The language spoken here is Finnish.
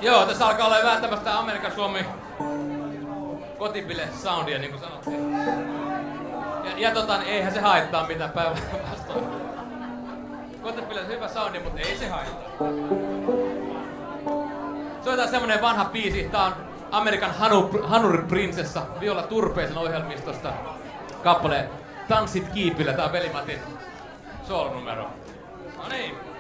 Joo, tässä alkaa olla vähän tämmöstä Amerikan Suomi kotibile-soundia, niin kuin sanottiin. Eihän se haittaa mitään päinvastoin. Kotibile on hyvä soundi, mutta ei se haittaa. Soitetaan semmonen vanha biisi. Tää on Amerikan Hanuri-prinsessa Viola Turpeisen ohjelmistosta. Kappale Tanssit kiipillä. Tää on Veli-Matin soolonumero. No niin.